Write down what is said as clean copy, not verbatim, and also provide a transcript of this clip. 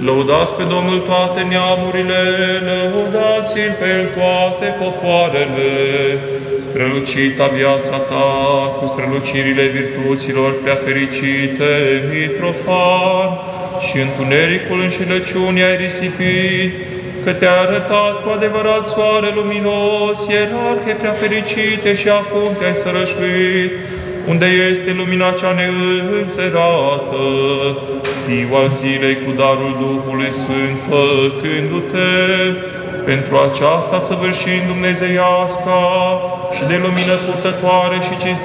Lăudați pe Domnul toate neamurile, lăudați-L pe El toate popoarele. Strălucita viața ta cu strălucirile virtuților prea fericite, Mitrofan, și întunericul înșelăciunii ai risipit, că te-a arătat cu adevărat soare luminos, ierarhe prea fericite, și acum te-ai sărășuit, unde este lumina cea neînserată, Fiul al zilei cu darul Duhului Sfânt, făcându-te pentru aceasta săvârșind dumnezeiasca și de lumină purtătoare și cinstită